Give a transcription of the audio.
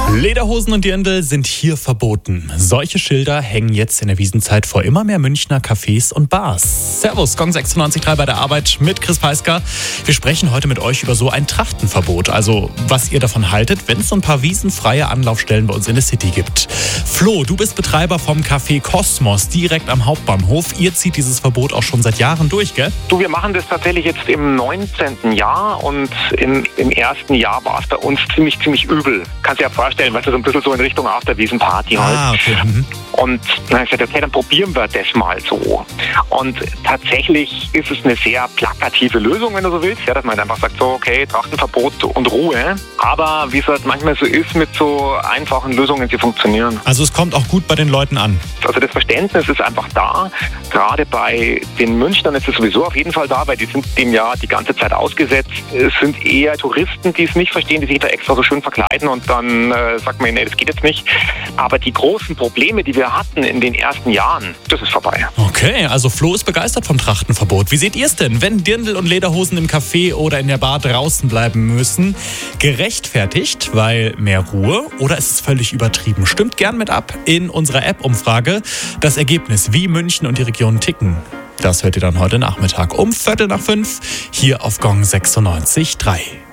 Lederhosen und Dirndl sind hier verboten. Solche Schilder hängen jetzt in der Wiesenzeit vor immer mehr Münchner Cafés und Bars. Servus, Gong 96.3 bei der Arbeit mit Chris Peisker. Wir sprechen heute mit euch über so ein Trachtenverbot. Also, was ihr davon haltet, wenn es so ein paar wiesenfreie Anlaufstellen bei uns in der City gibt. Flo, du bist Betreiber vom Café Kosmos direkt am Hauptbahnhof. Ihr zieht dieses Verbot auch schon seit Jahren durch, gell? Du, wir machen das tatsächlich jetzt im 19. Jahr und im ersten Jahr war es bei uns ziemlich übel. Kannst dir ja vorstellen, weißt du, so ein bisschen so in Richtung Afterwiesenparty halt. Ah, okay. Und dann habe ich gesagt, okay, dann probieren wir das mal so. Und tatsächlich ist es eine sehr plakative Lösung, wenn du so willst, ja, dass man einfach sagt, so, okay, Trachtenverbot und Ruhe. Aber wie es halt manchmal so ist mit so einfachen Lösungen, die funktionieren. Also es kommt auch gut bei den Leuten an. Also das Verständnis ist einfach da. Gerade bei den Münchnern ist es sowieso auf jeden Fall da, weil die sind dem ja die ganze Zeit ausgesetzt. Es sind eher Touristen, die es nicht verstehen, die sich da extra so schön verkleiden und dann sagt man, nee, das geht jetzt nicht. Aber die großen Probleme, die wir hatten in den ersten Jahren, das ist vorbei. Okay, also Flo ist begeistert vom Trachtenverbot. Wie seht ihr es denn, wenn Dirndl und Lederhosen im Café oder in der Bar draußen bleiben müssen? Gerechtfertigt, weil mehr Ruhe, oder ist es völlig übertrieben? Stimmt gern mit ab in unserer App-Umfrage. Das Ergebnis, wie München und die Region ticken, das hört ihr dann heute Nachmittag um 4:45 hier auf Gong 96.3.